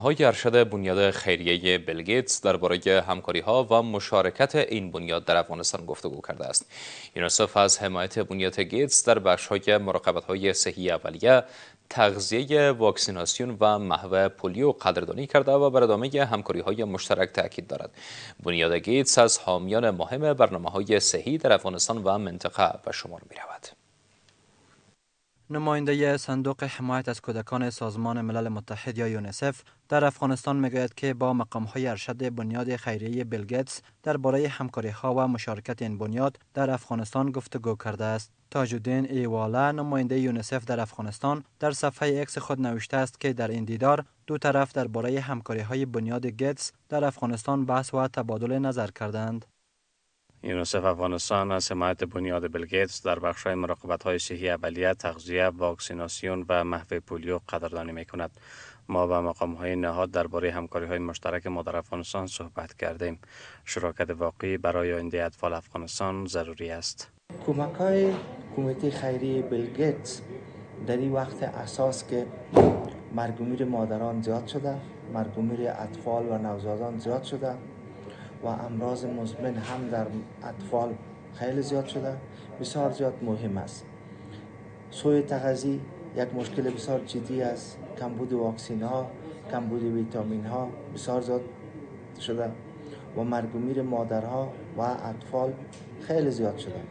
های ارشد بنیاد خیریه بیل گیتس درباره همکاری‌ها و مشارکت این بنیاد در افغانستان گفتگو کرده است. یونیسف از حمایت بنیاد گیتس در بخش‌های مراقبت‌های صحی اولیه، تغذیه، واکسیناسیون و محو پولیو قدردانی کرده و بر ادامه همکاری‌های مشترک تاکید دارد. بنیاد گیتس از حامیان مهم برنامه‌های صحی در افغانستان و منطقه به شمار می‌رود. نماینده صندوق حمایت از کودکان سازمان ملل متحد یا یونیسف در افغانستان میگوید که با مقام‌های ارشد بنیاد خیریه بیل گیتس درباره همکاری‌ها و مشارکت این بنیاد در افغانستان گفتگو کرده است. تاج الدین ایواله، نماینده یونیسف در افغانستان، در صفحه اکس خود نوشته است که در این دیدار دو طرف درباره همکاری‌های بنیاد گیتس در افغانستان بحث و تبادل نظر کردند. یونیسف افغانستان از حمایت بنیاد بیل گیتس در بخش‌های مراقبت‌های صحی اولیه، تغذیه، واکسیناسیون و محو پولیو قدردانی می‌کند. ما با مقام‌های نهاد درباره همکاری‌های مشترک ما در افغانستان صحبت کردیم. شراکت واقعی برای آینده اطفال افغانستان ضروری است. کمک‌های کمیته خیریه بیل گیتس در این وقت اساس که مرگ و میر مادران زیاد شده، مرگ و میر اطفال و نوزادان زیاد شده و امراض مزمن هم در اطفال خیلی زیاد شده، بسیار زیاد مهم است. سوء تغذیه یک مشکل بسیار جدی است. کمبود واکسین ها، کمبود ویتامین ها بسیار زیاد شده و مرگ و میر مادرها و اطفال خیلی زیاد شده.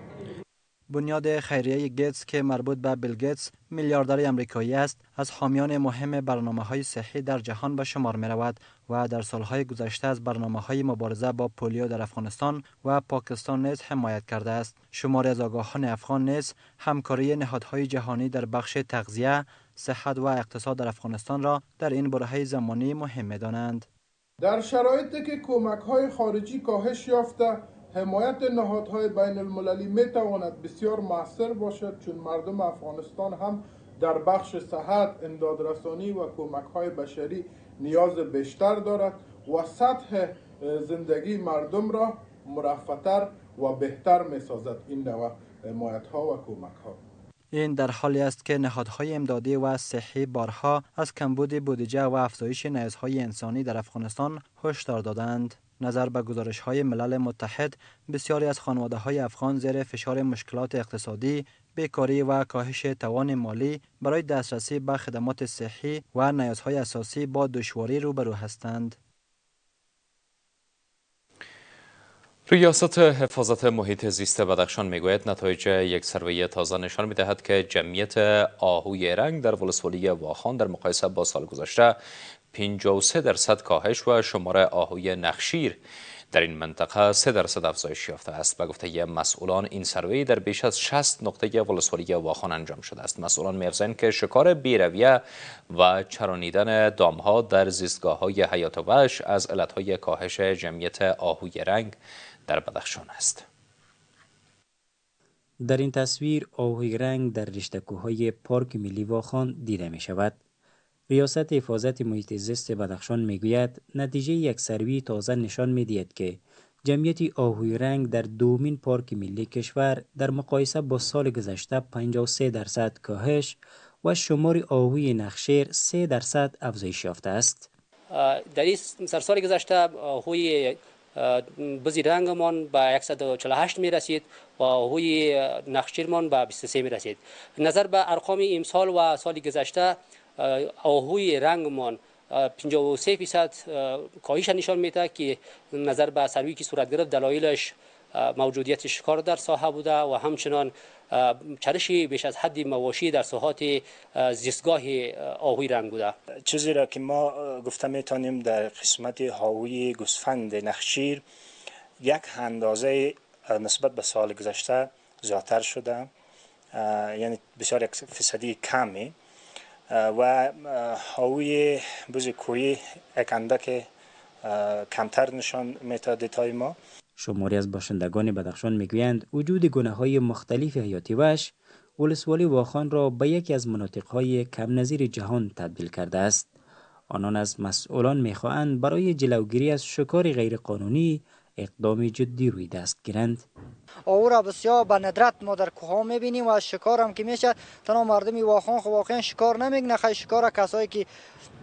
بنیاد خیریه گیتس که مربوط به بیل گیتس، میلیاردر امریکایی است، از حامیان مهم برنامه‌های صحی در جهان به شمار می‌رود و در سالهای گذشته از برنامه‌های مبارزه با پولیو در افغانستان و پاکستان نیز حمایت کرده است. شماری از آگاهان افغان نیز همکاری نهادهای جهانی در بخش تغذیه، صحت و اقتصاد در افغانستان را در این برهه زمانی مهم می‌دانند. در شرایطی که کمک‌های خارجی کاهش یافته، حمایت نهادهای بین المللی میتواند بسیار مؤثر باشد، چون مردم افغانستان هم در بخش صحت، امدادرسانی و کمک‌های بشری نیاز بیشتر دارد و سطح زندگی مردم را مرفه‌تر و بهتر می‌سازد این نوع حمایت‌ها و کمک‌ها. این در حالی است که نهادهای امدادی و صحی بارها از کمبود بودجه و افزایش نیازهای انسانی در افغانستان هشدار دادند. نظر به گزارش‌های ملل متحد، بسیاری از خانواده‌های افغان زیر فشار مشکلات اقتصادی، بیکاری و کاهش توان مالی برای دسترسی به خدمات صحی و نیازهای اساسی با دشواری روبرو هستند. ریاست حفاظت محیط زیست بدخشان میگوید نتایج یک سروی تازه نشان میدهد که جمعیت آهوی رنگ در ولسوالی واخان در مقایسه با سال گذشته 53% کاهش و شمار آهوی نخشیر در این منطقه 3% افزایش یافته است. به گفته مسئولان این سروی در بیش از 60 نقطه ولسوالی واخان انجام شده است. مسئولان می‌افزایند که شکار بی‌رویه و چرانیدن دامها در زیستگاه‌های حیات وحش از علتهای کاهش جمعیت آهوی رنگ در بدخشان است. در این تصویر آهوی رنگ در رشته‌کوه‌های پارک ملی واخان دیده می شود. ریاست حفاظت محیط زیست بدخشان می گوید نتیجه یک سروی تازه نشان می دهد که جمعیت آهوی رنگ در دومین پارک ملی کشور در مقایسه با سال گذشته 53% کاهش و شمار آهوی نخشیر 3% افزایش یافته است. در این سال گذشته آهوی بزی رنگمان به 148 می رسید و آهوی نخشیرمان به 23 می رسید. نظر به ارقام امسال و سال گذشته آهوی رنگمان 53% کاهش نشان میده که نظر به سروی که صورت گرفت دلایلش موجودیت شکار در ساحه بوده و همچنان چرش بیش از حد مواشی در ساحات زیستگاه آهوی رنگ بوده. چیزی را که ما گفته میتونیم در قسمت آهوی گوسفند نخشیر یک اندازه نسبت به سال گذشته زیادتر شده، یعنی بسیار 1% کمی، و آهوی بز کوهی یک اندک کمتر نشان میده دیتای ما. شماری از باشندگان بدخشان میگویند وجود گونه‌های مختلف حیاتی وحش ولسوالی واخان را به یکی از مناطق‌های کم نظیر جهان تبدیل کرده است. آنان از مسئولان میخواهند برای جلوگیری از شکار غیرقانونی اقدام جدی روی دست گیرند. آهو را بسیار به ندرت ما در کوه میبینیم و شکار هم که میشه تنها مردمی واخان خب واقعا شکار نمیکنه. شکار کسایی که